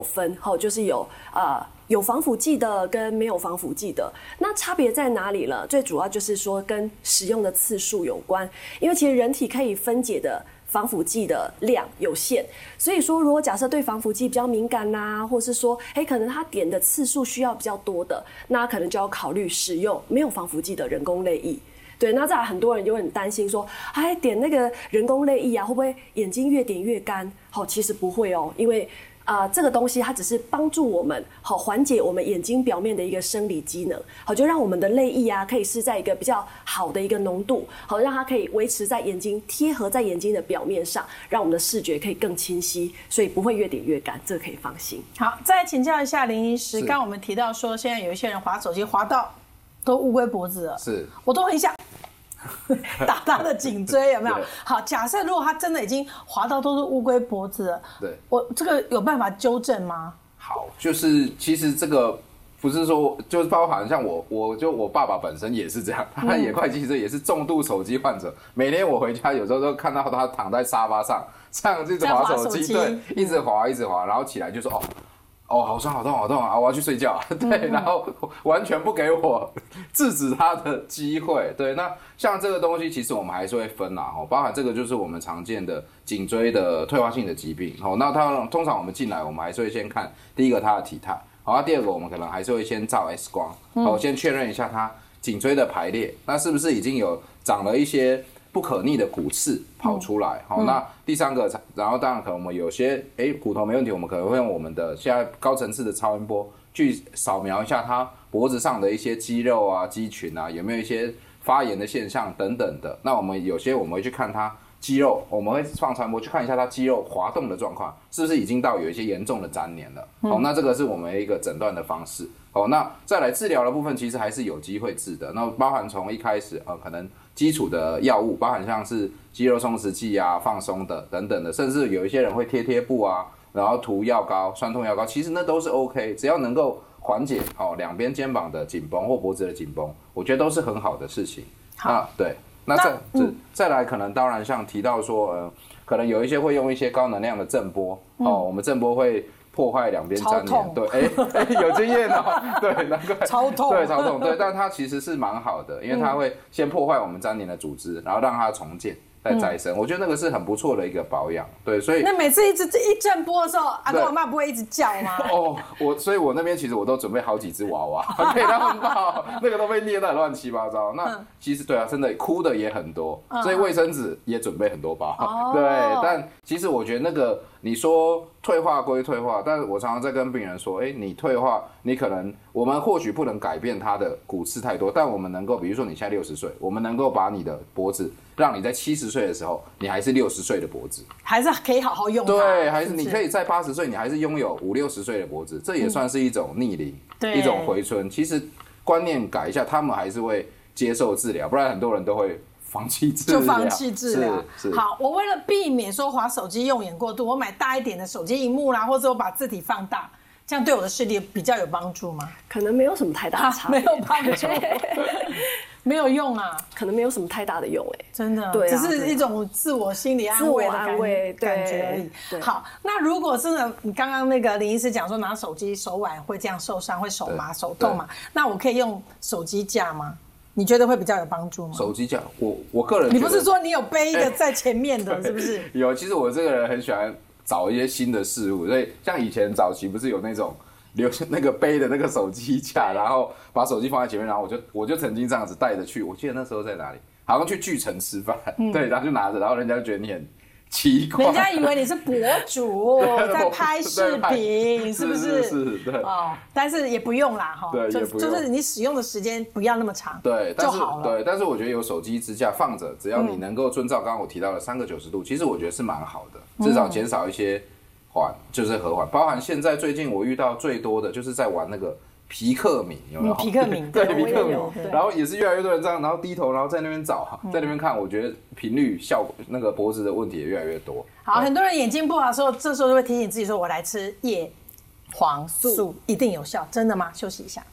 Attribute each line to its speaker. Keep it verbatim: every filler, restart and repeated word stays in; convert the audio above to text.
Speaker 1: 分，好，就是有呃有防腐剂的跟没有防腐剂的，那差别在哪里呢？最主要就是说跟使用的次数有关，因为其实人体可以分解的防腐剂的量有限，所以说如果假设对防腐剂比较敏感呐、啊，或是说，哎，可能他点的次数需要比较多的，那可能就要考虑使用没有防腐剂的人工泪液。对，那再来很多人就会很担心说，哎，点那个人工泪液啊，会不会眼睛越点越干？好，其实不会哦，因为啊、呃，这个东西它只是帮助我们好缓解我们眼睛表面的一个生理机能，好就让我们的泪液啊可以是在一个比较好的一个浓度，好让它可以维持在眼睛贴合在眼睛的表面上，让我们的视觉可以更清晰，所以不会越点越干，这个可以放心。
Speaker 2: 好，再来请教一下林医师，刚刚我们提到说现在有一些人滑手机滑到都乌龟脖子了，
Speaker 3: 是，
Speaker 2: 我都很想打他的颈椎，有没有？好，假设如果他真的已经滑到都是乌龟脖子了，
Speaker 3: 对，
Speaker 2: 我这个有办法纠正吗？
Speaker 3: 好，就是其实这个不是说，就是包含像我，我就我爸爸本身也是这样，他也快七十岁，也是重度手机患者。每天我回家有时候都看到他躺在沙发上，这样一直滑手机，对，一直滑一直滑，然后起来就说哦。哦，好酸，好痛，好痛啊！我要去睡觉。对，然后完全不给我制止他的机会。对，那像这个东西，其实我们还是会分啦，哦，包含这个就是我们常见的颈椎的退化性的疾病。哦，那它通常我们进来，我们还是会先看第一个它的体态，好，那第二个我们可能还是会先照 X 光，好，先确认一下它颈椎的排列，那是不是已经有长了一些不可逆的骨刺跑出来，好、嗯，那第三个，然后当然可能我们有些哎骨头没问题，我们可能会用我们的现在高层次的超音波去扫描一下它脖子上的一些肌肉啊、肌群啊，有没有一些发炎的现象等等的。那我们有些我们会去看它肌肉，我们会放超音波去看一下它肌肉滑动的状况，是不是已经到有一些严重的粘连了。好、嗯，那这个是我们一个诊断的方式。好，那再来治疗的部分，其实还是有机会治的。那包含从一开始呃可能基础的药物，包含像是肌肉松弛剂啊、放松的等等的，甚至有一些人会贴贴布啊，然后涂药膏、酸痛药膏，其实那都是 OK， 只要能够缓解哦两边肩膀的紧绷或脖子的紧绷，我觉得都是很好的事情。好，对，那再那、嗯、再来可能当然像提到说，呃，可能有一些会用一些高能量的震波、嗯、哦，我们震波会破坏两边粘连，对，哎哎，有经验哦，对，难怪
Speaker 2: 超痛，
Speaker 3: 对，超痛，对，但它其实是蛮好的，因为它会先破坏我们粘连的组织，然后让它重建再再生、嗯，我觉得那个是很不错的一个保养，对，所以
Speaker 2: 那每次一直一震波的时候，阿公阿嬷不会一直叫吗？
Speaker 3: 哦，我所以，我那边其实我都准备好几只娃娃给他们抱，那个都被捏得乱七八糟。那、嗯、其实对啊，真的哭的也很多，嗯、所以卫生纸也准备很多包。哦、对，但其实我觉得那个你说退化归退化，但是我常常在跟病人说，哎，你退化，你可能我们或许不能改变它的骨刺太多，但我们能够，比如说你现在六十岁，我们能够把你的脖子让你在七十岁的时候，你还是六十岁的脖子，
Speaker 2: 还是可以好好用它。
Speaker 3: 对，还是你可以在八十岁，你还是拥有五六十岁的脖子，这也算是一种逆龄，嗯、一种回春。其实观念改一下，他们还是会接受治疗，不然很多人都会放弃治疗。
Speaker 2: 就放弃治疗。好，我为了避免说滑手机用眼过度，我买大一点的手机萤幕啦，或者我把字体放大，这样对我的视力比较有帮助吗？
Speaker 1: 可能没有什么太大的差别、
Speaker 2: 啊，没有帮助。没有用啊，
Speaker 1: 可能没有什么太大的用哎、欸，
Speaker 2: 真的，对、啊，只是一种自我心理安慰的感觉感觉而已。好，那如果真的你刚刚那个林医师讲说拿手机手腕会这样受伤，会手麻手痛嘛，那我可以用手机架吗？你觉得会比较有帮助吗？
Speaker 3: 手机架，我我个人觉得，
Speaker 2: 你不是说你有背一个在前面的，是不是？
Speaker 3: 有，其实我这个人很喜欢找一些新的事物，所以像以前早期不是有那种。留下那个背的那个手机架，然后把手机放在前面，然后我就我就曾经这样子带着去。我记得那时候在哪里，好像去巨城吃饭，嗯、对，然后就拿着，然后人家就觉得你很奇怪，
Speaker 2: 人家以为你是博主在拍视频，是不是？
Speaker 3: 是是是，对。
Speaker 2: 哦，但是也不用啦，哈，
Speaker 3: 对，
Speaker 2: 就
Speaker 3: 也不用，
Speaker 2: 就是你使用的时间不要那么长，
Speaker 3: 对，
Speaker 2: 就好了。
Speaker 3: 对，但是我觉得有手机支架放着，只要你能够遵照刚刚我提到的三个九十度，其实我觉得是蛮好的，至少减少一些。缓就是和缓，包含现在最近我遇到最多的就是在玩那个皮克敏，有没有？
Speaker 2: 皮克敏，
Speaker 3: 对，皮克敏，然后也是越来越多人这样，然后低头，然后在那边找，在那边看，我觉得频率效果那个脖子的问题也越来越多。
Speaker 2: 好，很多人眼睛不好的时候，这时候就会提醒自己说：“我来吃叶黄素，一定有效。”真的吗？休息一下。